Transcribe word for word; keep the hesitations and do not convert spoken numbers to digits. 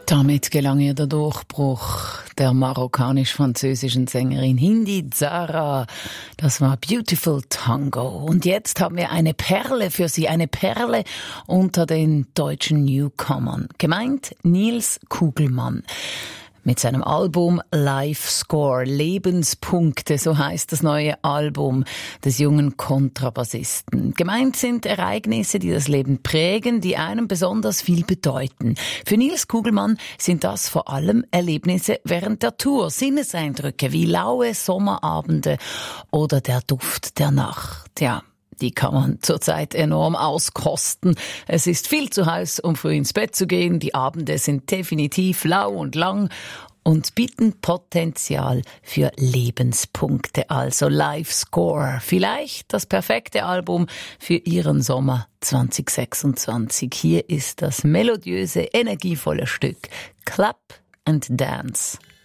Damit gelang ihr der Durchbruch der marokkanisch-französischen Sängerin Hindi Zara. Das war Beautiful Tango. Und jetzt haben wir eine Perle für Sie, eine Perle unter den deutschen Newcomern. Gemeint Nils Kugelmann. Mit seinem Album Life Score, Lebenspunkte, so heißt das neue Album des jungen Kontrabassisten. Gemeint sind Ereignisse, die das Leben prägen, die einem besonders viel bedeuten. Für Nils Kugelmann sind das vor allem Erlebnisse während der Tour, Sinneseindrücke wie laue Sommerabende oder der Duft der Nacht. Ja. Die kann man zurzeit enorm auskosten. Es ist viel zu heiß, um früh ins Bett zu gehen. Die Abende sind definitiv lau und lang und bieten Potenzial für Lebenspunkte. Also Life Score. Vielleicht das perfekte Album für Ihren Sommer zwanzig sechsundzwanzig. Hier ist das melodiöse, energievolle Stück Clap and Dance.